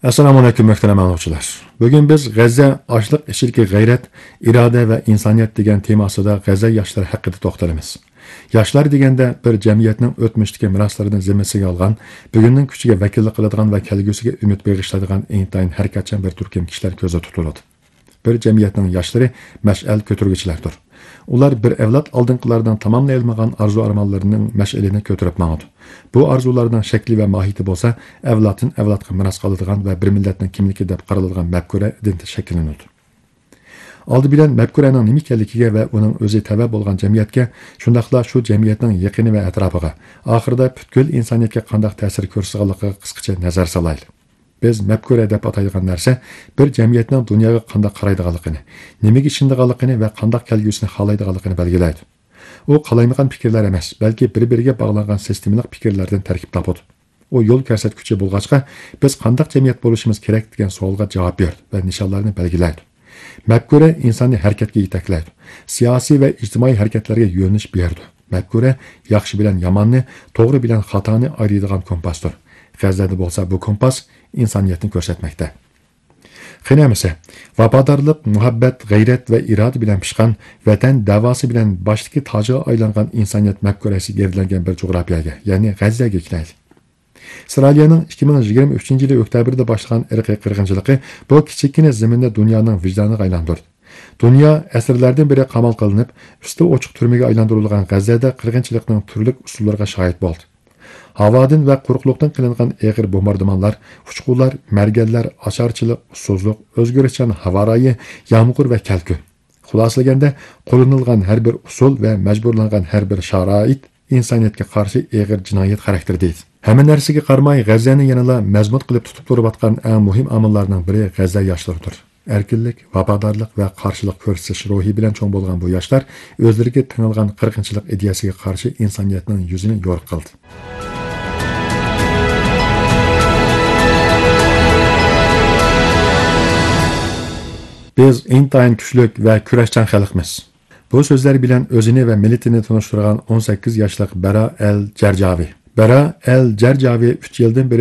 Assalomu alaykum muhtaram anglag'uchilar. Bugun biz G'azza ochliq ichidagi g'ayrat, iroda va insoniyat degan temasida G'azza yoshlari haqida to'xtalamiz. Yoshlar deganda bir jamiyatning o'tmishdagi meroslarini zimmasiga olgan, bugunning kuchiga vakillik qiladigan va kelgusiga umid bag'ishlaydigan intayin harakatchan bir turkum kishilar ko'zda tutiladi. Bir jamiyatning yoshlari mash'al ko'taruvchilardir. Ular bir avlod oldingilardan tamomlayolmagan arzu-armonlarining mash'alini ko'tarib mangadi. Bu arzularning shakli va mohiyati bo'lsa, avloddan avlodga meros qoladigan va bir millatning kimligi deb qaraladigan mafkura identitet shakllanadi. Oldi bilan mafkuraning nima ekanligiga va uning o'zi tava bo'lgan jamiyatga, shundaqla shu jamiyatning yaqini va atrofiga, oxirida butkul insoniyatga qanday ta'sir ko'rsatganligiga qisqacha nazar solaylik. Biz mafkura deb ataydigan narsa bir jamiyatning dunyoga qanday qaraydiganligini, nimaga ishonadiganligini va qanday kelgusini xohlaydiganligini belgilaydi. U qalaymagan fikrlar emas, balki bir-biriga bog'langan sistemalik fikrlardan tarkib topadi. O yo'l ko'rsatuvchi bo'lg'achqa, biz qanday jamiyat bo'lishimiz kerak degan savolga javob berdi va nishonlarni belgilaydi. Mafkura insonni harakatga yetaklaydi. Siyosiy va ijtimoiy harakatlarga yo'nalish berdi. Mafkura yaxshi bilan yomonni, to'g'ri bilan xatoni ayiradigan kompasdir. G'azzada bo'lsa bu kompas insoniyatni ko'rsatmoqda. Qinamisa, vafodorlik, muhabbat, g'ayrat va iroda bilan pishgan, vatan da'vosi bilan boshdagi tojiga aylangan insoniyat mafkurasi gerilangan bir jo'g'rafiyaga, ya'ni G'azzaga ketaylik. Isroiliyaning 2023 yil oktyabrda boshlagan irqiy qirg'inchiligi bu kichikina zaminda dunyoning vijdoniga aylantirdi. Dunyo asrlardan beri qamal qilinib, usti ochiq turmaga aylantirilgan G'azzada qirg'inchilikning turli usullariga shohid bo'ldi. Havodan va quruqlikdan qilingan eg'ir bombardimonlar, uchqunlar, marganlar, asharchilik, ussizlik, o'zgarishchan havorayi, yomg'ir va kalkun. Xulosalaganda, qo'llanilgan har bir usul va majburlangan har bir sharoit insoniyatga qarshi eg'ir jinoyat xarakterida. Hamma narsaga qaramay, G'azzani yanada mazmun qilib tutib turayotgan eng muhim omillarning biri G'azza yoshlaridir. Erkinlik, vafodorlik va qarshilik ko'rsatish ruhi bilan cho'ng bo'lgan bu yoshlar o'zlariga tingilgan qirg'inchilik ideyasiga qarshi insoniyatning yuzini yo'q qildi. Biz intayin kuchli va kurashchan xalqmiz. Bu so'zlar bilan o'zini va millatini tunishtirgan 18 yoshli Bara el-Jarjavi. Bara el-Jarjavi 3 yildan beri